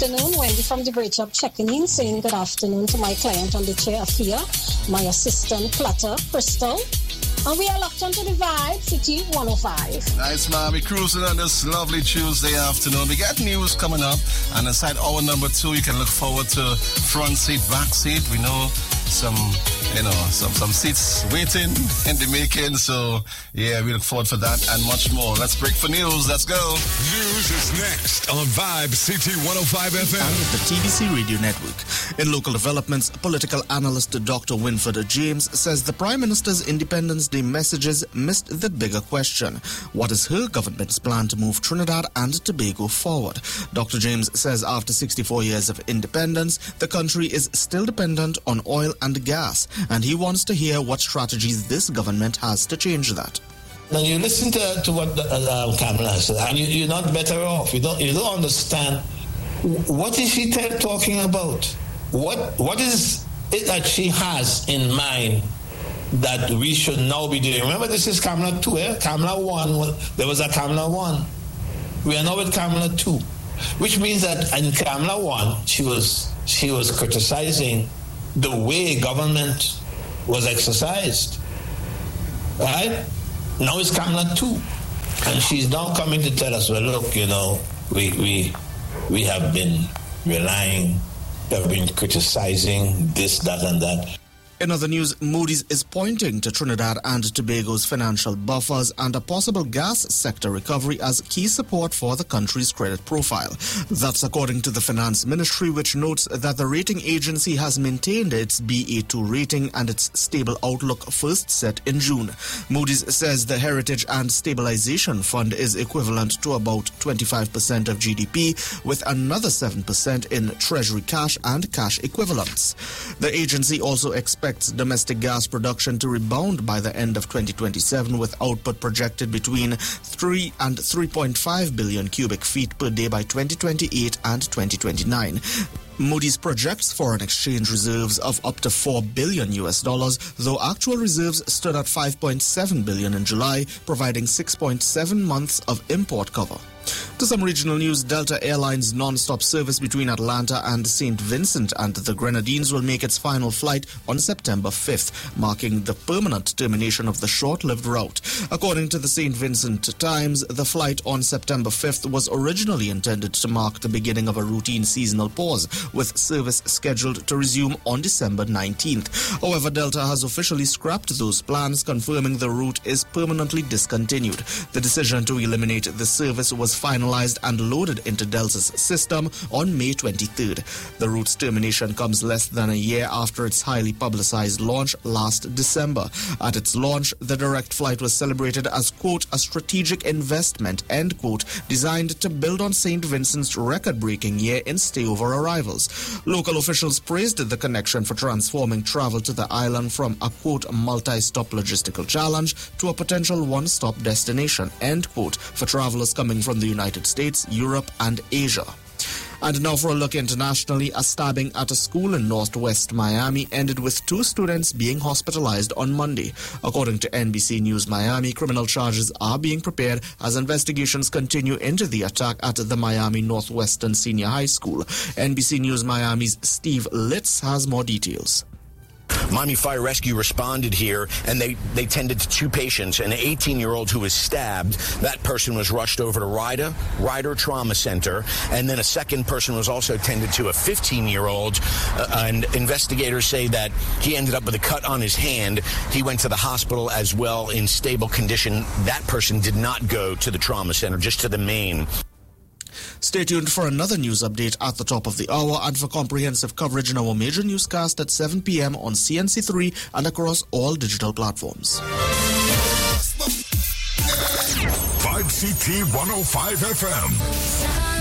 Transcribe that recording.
afternoon. Wendy from the Bridge Up checking in, saying good afternoon to my client on the chair, Afia, my assistant, Clutter, Crystal. And we are locked onto the Vibe City 105. Nice, man. We're cruising on this lovely Tuesday afternoon. We got news coming up. And aside hour number 2, you can look forward to front seat, back seat. We know some seats waiting in the making. So, yeah, we look forward for that and much more. Let's break for news. Let's go. News is next on Vibe City 105 FM. And the TBC Radio Network. In local developments, political analyst Dr. Winford James says the Prime Minister's Independence Day messages missed the bigger question. What is her government's plan to move Trinidad and Tobago forward? Dr. James says after 64 years of independence, the country is still dependent on oil and gas, and he wants to hear what strategies this government has to change that. Now you listen to what Kamala said, and you're not better off. You don't understand. What is she talking about? What is it that she has in mind that we should now be doing? Remember, this is Kamala 2, eh? Kamala 1, there was a Kamala 1. We are now with Kamala 2, which means that in Kamala 1, she was criticizing the way government was exercised. Right? Now it's Kamala 2. And she's now coming to tell us, well, look, we have been relying, we have been criticizing this, that, and that. In other news, Moody's is pointing to Trinidad and Tobago's financial buffers and a possible gas sector recovery as key support for the country's credit profile. That's according to the Finance Ministry, which notes that the rating agency has maintained its Ba2 rating and its stable outlook first set in June. Moody's says the Heritage and Stabilization Fund is equivalent to about 25% of GDP, with another 7% in treasury cash and cash equivalents. The agency also expects domestic gas production to rebound by the end of 2027, with output projected between 3 and 3.5 billion cubic feet per day by 2028 and 2029. Moody's projects foreign exchange reserves of up to $4 billion, though actual reserves stood at $5.7 billion in July, providing 6.7 months of import cover. To some regional news, Delta Airlines non-stop service between Atlanta and St. Vincent and the Grenadines will make its final flight on September 5th, marking the permanent termination of the short-lived route. According to the St. Vincent Times, the flight on September 5th was originally intended to mark the beginning of a routine seasonal pause, with service scheduled to resume on December 19th. However, Delta has officially scrapped those plans, confirming the route is permanently discontinued. The decision to eliminate the service was finalized and loaded into Delta's system on May 23rd. The route's termination comes less than a year after its highly publicized launch last December. At its launch, the direct flight was celebrated as, quote, a strategic investment, end quote, designed to build on St. Vincent's record-breaking year in stayover arrivals. Local officials praised the connection for transforming travel to the island from a, quote, multi-stop logistical challenge to a potential one-stop destination, end quote, for travelers coming from the United States, Europe, and Asia. And now for a look internationally, a stabbing at a school in northwest Miami ended with 2 students being hospitalized on Monday. According to NBC News Miami, criminal charges are being prepared as investigations continue into the attack at the Miami Northwestern Senior High School. NBC News Miami's Steve Litz has more details. Miami Fire Rescue responded here, and they tended to 2 patients. An 18-year-old who was stabbed, that person was rushed over to Ryder Trauma Center, and then a second person was also tended to, a 15-year-old, and investigators say that he ended up with a cut on his hand. He went to the hospital as well in stable condition. That person did not go to the trauma center, just to the main. Stay tuned for another news update at the top of the hour and for comprehensive coverage in our major newscast at 7 p.m. on CNC3 and across all digital platforms. Vibe CT 105 FM.